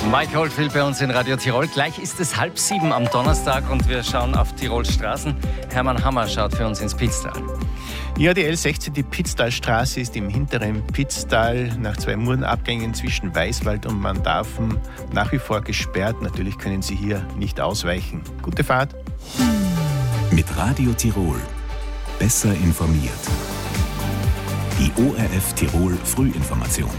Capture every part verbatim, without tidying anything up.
Mike Oldfield bei uns in Radio Tirol. Gleich ist es halb sieben am Donnerstag und wir schauen auf Tirols Straßen. Hermann Hammer schaut für uns ins Pitztal. Ja, die L sechzehn, die Pitztalstraße, ist im hinteren Pitztal nach zwei Murenabgängen zwischen Weißwald und Mandarfen nach wie vor gesperrt. Natürlich können Sie hier nicht ausweichen. Gute Fahrt. Mit Radio Tirol. Besser informiert. Die O R F Tirol Frühinformation.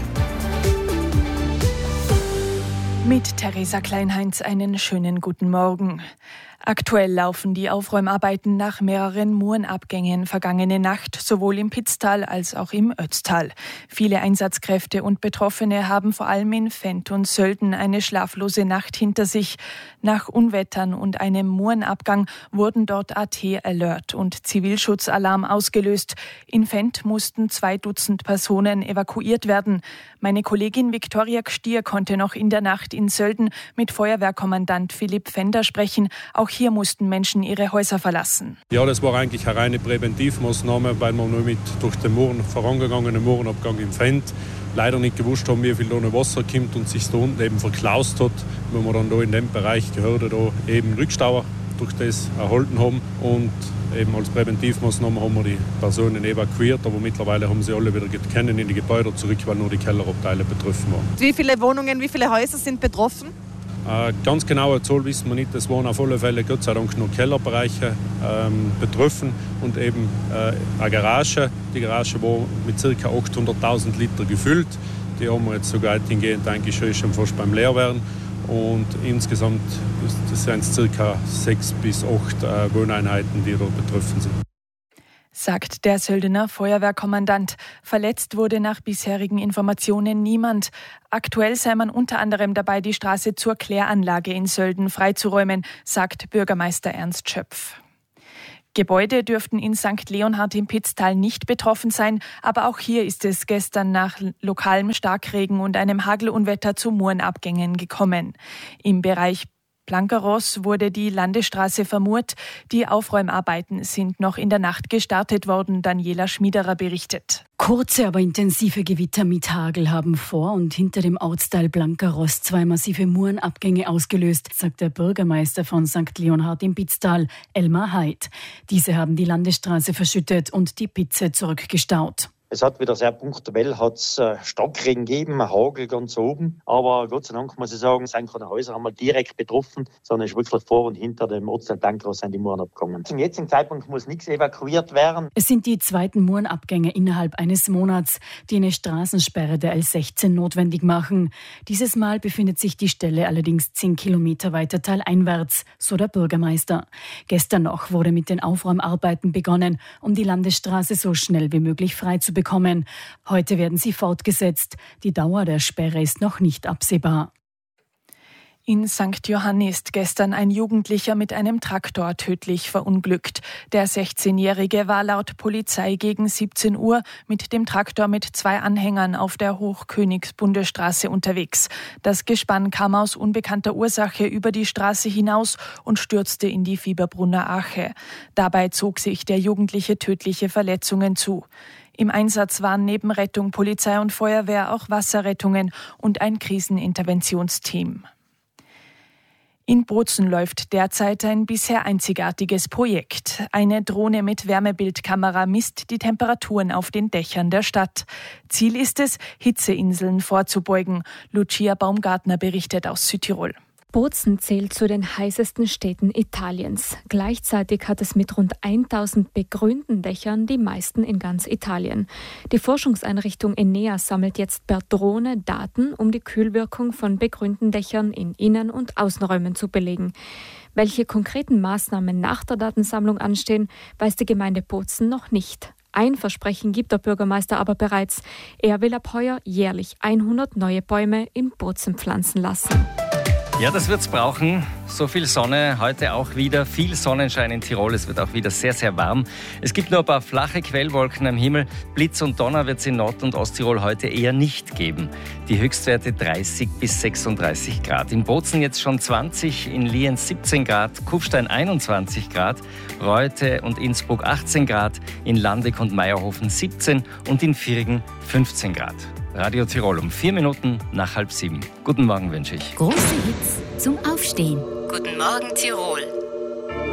Mit Theresa Kleinheinz einen schönen guten Morgen. Aktuell laufen die Aufräumarbeiten nach mehreren Murenabgängen vergangene Nacht, sowohl im Pitztal als auch im Ötztal. Viele Einsatzkräfte und Betroffene haben vor allem in Fendt und Sölden eine schlaflose Nacht hinter sich. Nach Unwettern und einem Murenabgang wurden dort A T-Alert und Zivilschutzalarm ausgelöst. In Fendt mussten zwei Dutzend Personen evakuiert werden. Meine Kollegin Viktoria Gstier konnte noch in der Nacht in Sölden mit Feuerwehrkommandant Philipp Fender sprechen. Auch hier mussten Menschen ihre Häuser verlassen. Ja, das war eigentlich eine reine Präventivmaßnahme, weil wir nur mit durch den Muren vorangegangenen Murenabgang im Fendt leider nicht gewusst haben, wie viel da noch Wasser kommt und sich da unten eben verklaust hat. Wenn wir dann da in dem Bereich gehört, da eben Rückstauer durch das erhalten haben und eben als Präventivmaßnahme haben wir die Personen evakuiert, aber mittlerweile haben sie alle wieder können in die Gebäude zurück, weil nur die Kellerabteile betroffen waren. Wie viele Wohnungen, wie viele Häuser sind betroffen? Äh, ganz genaue Zahl wissen wir nicht. Es waren auf alle Fälle Gott sei Dank nur Kellerbereiche ähm, betroffen und eben äh, eine Garage. Die Garage war mit ca. achthunderttausend Liter gefüllt. Die haben wir jetzt sogar hingehend eigentlich schon fast beim Leerwerden. Und insgesamt sind es ca. sechs bis acht äh, Wohneinheiten, die da betroffen sind. Sagt der Söldener Feuerwehrkommandant. Verletzt wurde nach bisherigen Informationen niemand. Aktuell sei man unter anderem dabei, die Straße zur Kläranlage in Sölden freizuräumen, sagt Bürgermeister Ernst Schöpf. Gebäude dürften in Sankt Leonhard im Pitztal nicht betroffen sein, aber auch hier ist es gestern nach lokalem Starkregen und einem Hagelunwetter zu Murenabgängen gekommen. Im Bereich Blankeros wurde die Landesstraße vermurt. Die Aufräumarbeiten sind noch in der Nacht gestartet worden, Daniela Schmiederer berichtet. Kurze, aber intensive Gewitter mit Hagel haben vor und hinter dem Ortsteil Blankeros zwei massive Murenabgänge ausgelöst, sagt der Bürgermeister von Sankt Leonhard im Pitztal, Elmar Heid. Diese haben die Landesstraße verschüttet und die Pitze zurückgestaut. Es hat wieder sehr punktuell hat's äh, Starkregen gegeben, Hagel ganz oben. Aber Gott sei Dank muss ich sagen, es sind keine Häuser einmal direkt betroffen, sondern es ist wirklich vor und hinter dem Ortsteil Blankeros sind die Muren abgegangen. Zum jetzigen Zeitpunkt muss nichts evakuiert werden. Es sind die zweiten Murenabgänge innerhalb eines Monats, die eine Straßensperre der L sechzehn notwendig machen. Dieses Mal befindet sich die Stelle allerdings zehn Kilometer weiter taleinwärts, so der Bürgermeister. Gestern noch wurde mit den Aufräumarbeiten begonnen, um die Landesstraße so schnell wie möglich frei zu bekommen. bekommen. Heute werden sie fortgesetzt. Die Dauer der Sperre ist noch nicht absehbar. In Sankt Johann ist gestern ein Jugendlicher mit einem Traktor tödlich verunglückt. Der sechzehnjährige war laut Polizei gegen siebzehn Uhr mit dem Traktor mit zwei Anhängern auf der Hochkönigsbundesstraße unterwegs. Das Gespann kam aus unbekannter Ursache über die Straße hinaus und stürzte in die Fieberbrunner Ache. Dabei zog sich der Jugendliche tödliche Verletzungen zu. Im Einsatz waren neben Rettung, Polizei und Feuerwehr auch Wasserrettungen und ein Kriseninterventionsteam. In Bozen läuft derzeit ein bisher einzigartiges Projekt. Eine Drohne mit Wärmebildkamera misst die Temperaturen auf den Dächern der Stadt. Ziel ist es, Hitzeinseln vorzubeugen. Lucia Baumgartner berichtet aus Südtirol. Bozen zählt zu den heißesten Städten Italiens. Gleichzeitig hat es mit rund tausend begrünten Dächern die meisten in ganz Italien. Die Forschungseinrichtung Enea sammelt jetzt per Drohne Daten, um die Kühlwirkung von begrünten Dächern in Innen- und Außenräumen zu belegen. Welche konkreten Maßnahmen nach der Datensammlung anstehen, weiß die Gemeinde Bozen noch nicht. Ein Versprechen gibt der Bürgermeister aber bereits. Er will ab heuer jährlich hundert neue Bäume in Bozen pflanzen lassen. Ja, das wird's brauchen. So viel Sonne, heute auch wieder. Viel Sonnenschein in Tirol. Es wird auch wieder sehr, sehr warm. Es gibt nur ein paar flache Quellwolken am Himmel. Blitz und Donner wird es in Nord- und Osttirol heute eher nicht geben. Die Höchstwerte dreißig bis sechsunddreißig Grad. In Bozen jetzt schon zwanzig, in Lienz siebzehn Grad, Kufstein einundzwanzig Grad, Reute und Innsbruck achtzehn Grad, in Landeck und Meierhofen siebzehn und in Virgen fünfzehn Grad. Radio Tirol um vier Minuten nach halb sieben. Guten Morgen wünsche ich. Große Hits zum Aufstehen. Guten Morgen Tirol.